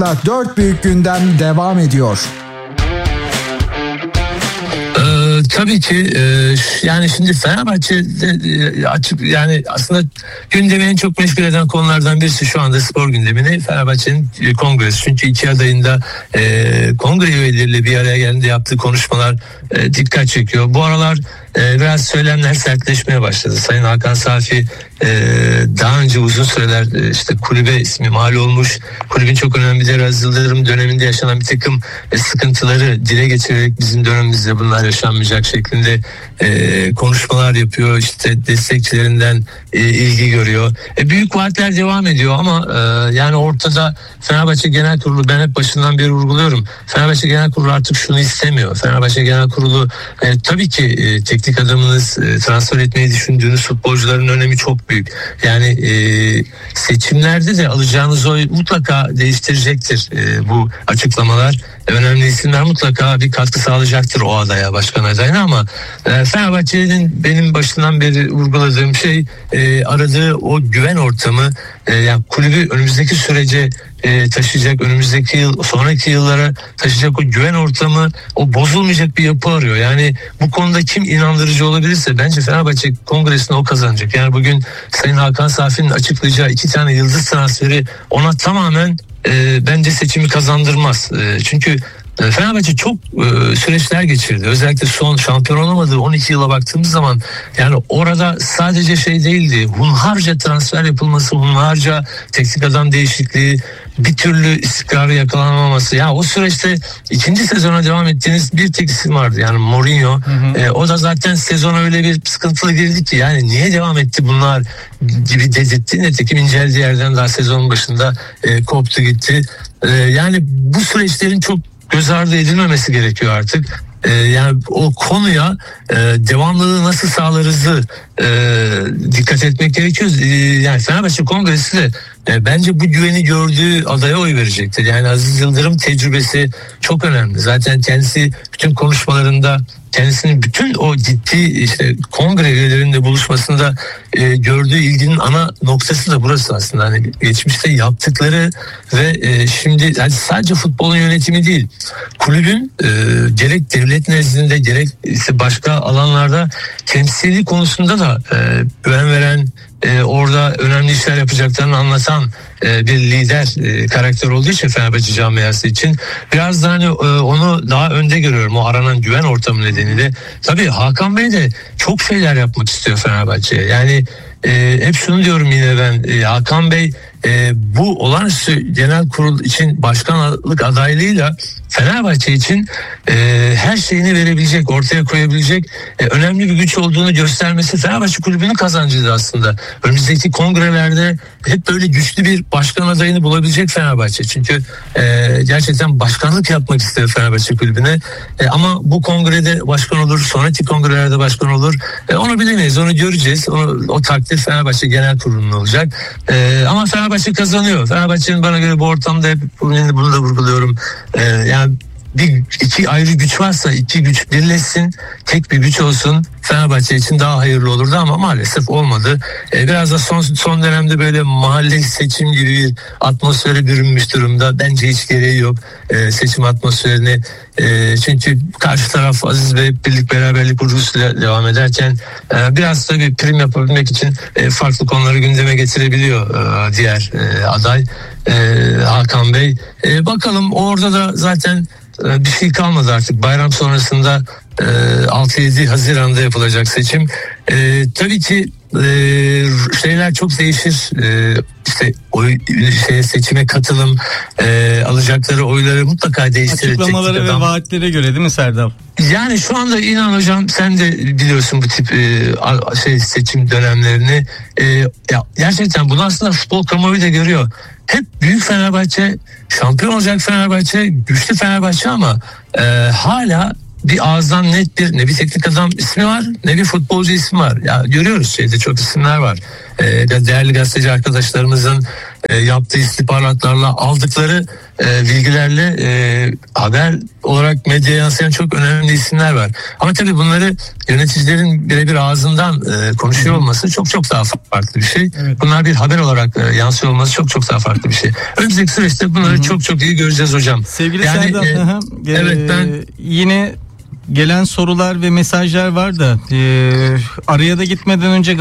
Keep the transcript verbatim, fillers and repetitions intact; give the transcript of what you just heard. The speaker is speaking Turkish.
Dört büyük gündem devam ediyor. Ee, tabii ki e, yani şimdi Fenerbahçe e, açık yani aslında gündemi en çok meşgul eden konulardan birisi şu anda spor gündemini Fenerbahçe'nin e, kongresi. Çünkü iki adayında e, kongre üyeleriyle bir araya geldiğinde yaptığı konuşmalar e, dikkat çekiyor. Bu aralar e, biraz söylemler sertleşmeye başladı. Sayın Hakan Safi e, daha önce uzun süreler e, işte kulübe ismi mal olmuş, kulübün çok önemli bir Aziz Yıldırım döneminde yaşanan bir takım e, sıkıntıları dile getirerek bizim dönemimizde bunlar yaşanmayacak şeklinde e, konuşmalar yapıyor. İşte destekçilerinden e, ilgi görüyor. E, büyük vaatler devam ediyor ama e, yani ortada Fenerbahçe Genel Kurulu, ben hep başından beri vurguluyorum. Fenerbahçe Genel Kurulu artık şunu istemiyor. Fenerbahçe Genel Kurulu e, tabii ki e, teknik adamınız, e, transfer etmeyi düşündüğünüz futbolcuların önemi çok büyük. Yani e, seçimlerde de alacağınız oy mutlaka değiştirecektir e, bu açıklamalar. Önemli isimler mutlaka bir katkı sağlayacaktır o adaya, başkan adayına ama e, Fenerbahçe'nin benim başından beri vurguladığım şey e, aradığı o güven ortamı, e, yani kulübü önümüzdeki sürece e, taşıyacak, önümüzdeki yıl, sonraki yıllara taşıyacak o güven ortamı, o bozulmayacak bir yapı arıyor. Yani bu konuda kim inandırıcı olabilirse bence Fenerbahçe Kongresi'nde o kazanacak. Yani bugün Sayın Hakan Safi'nin açıklayacağı iki tane yıldız transferi ona tamamen e, bence seçimi kazandırmaz. E, çünkü Fenerbahçe çok e, süreçler geçirdi. Özellikle son şampiyon olamadığı on iki yıla baktığımız zaman yani orada sadece şey değildi. Hunharca transfer yapılması, hunharca teknik adam değişikliği, bir türlü istikrarı yakalanamaması. Ya o süreçte ikinci sezona devam ettiğiniz bir tek isim vardı. Yani Mourinho. Hı hı. E, o da zaten sezona öyle bir sıkıntılı girdi ki yani niye devam etti bunlar gibi dedirtti. Nitekim inceldiği yerden daha sezonun başında e, koptu gitti. E, yani bu süreçlerin çok göz ardı edilmemesi gerekiyor artık. Ee, yani o konuya e, devamlılığı nasıl sağlarızı e, dikkat etmek gerekiyor. E, yani Fenerbahçe Kongresi de e, bence bu güveni gördüğü adaya oy verecektir. Yani Aziz Yıldırım tecrübesi çok önemli. Zaten kendisi bütün konuşmalarında kendisinin bütün o ciddi işte kongre üyelerinde buluşmasında e, gördüğü ilginin ana noktası da burası aslında. Hani geçmişte yaptıkları ve e, şimdi yani sadece futbolun yönetimi değil, kulübün e, gerek devlet nezdinde gerek işte başka alanlarda temsili konusunda da e, güven veren, e, orada önemli işler yapacaklarını anlatan e, bir lider e, karakter olduğu için Fenerbahçe camiası için biraz da hani e, onu daha önde görüyorum o aranan güven ortamı nedeniyle. Tabii Hakan Bey de çok şeyler yapmak istiyor Fenerbahçe'ye. Yani e, hep şunu diyorum yine ben, e, Hakan Bey e, bu olağanüstü genel kurul için başkanlık adaylığıyla Fenerbahçe için e, her şeyini verebilecek, ortaya koyabilecek e, önemli bir güç olduğunu göstermesi Fenerbahçe kulübünün kazancıydı aslında. Önümüzdeki kongrelerde hep böyle güçlü bir başkan adayını bulabilecek Fenerbahçe. Çünkü e, gerçekten başkanlık yapmak istiyor Fenerbahçe kulübüne. E, ama bu kongrede başkan olur, sonraki kongrelerde başkan olur. E, onu bilemeyiz, onu göreceğiz. Onu, o takdir Fenerbahçe Genel Kurulu'nun olacak. E, ama Fenerbahçe kazanıyor. Fenerbahçe'nin bana göre bu ortamda hep bunu, bunu da vurguluyorum. E, yani bir iki ayrı güç varsa iki güç birleşsin, tek bir güç olsun, Fenerbahçe için daha hayırlı olurdu ama maalesef olmadı. Ee, biraz da son son dönemde böyle mahalle seçim gibi bir atmosfere bürünmüş durumda. Bence hiç gereği yok ee, seçim atmosferini. Ee, çünkü karşı taraf Aziz Bey birlik beraberlik vurgusuyla devam ederken e, biraz tabii prim yapabilmek için e, farklı konuları gündeme getirebiliyor e, diğer e, aday e, Hakan Bey. E, bakalım orada da zaten bir şey kalmadı artık. Bayram sonrasında e, altı yedi Haziran'da yapılacak seçim. E, tabii ki e, şeyler çok değişir. E, işte oy, şey, seçime katılım, e, alacakları oyları mutlaka değiştirecek. Açıklamalara ve vaatlere göre değil mi Serdar? Yani şu anda inan hocam, sen de biliyorsun bu tip e, şey seçim dönemlerini. E, ya gerçekten bunu aslında futbol kamuoyu da görüyor. Hep büyük Fenerbahçe, şampiyon olacak Fenerbahçe, güçlü Fenerbahçe ama e, hala bir ağızdan net bir ne bir teknik adam ismi var ne bir futbolcu ismi var. Ya görüyoruz şeyde çok isimler var. E, değerli gazeteci arkadaşlarımızın e, yaptığı istihbaratlarla aldıkları e, bilgilerle e, haber olarak medyaya yansıyan çok önemli isimler var. Ama tabii bunları yöneticilerin birebir ağzından e, konuşuyor olması çok çok daha farklı bir şey. Evet. Bunlar bir haber olarak e, yansıyor olması çok çok daha farklı bir şey. Önümüzdeki süreçte bunları Hı-hı. çok çok iyi göreceğiz hocam. Sevgili yani, Serdal, e, aha, evet e, ben yine gelen sorular ve mesajlar var da e, araya da gitmeden önce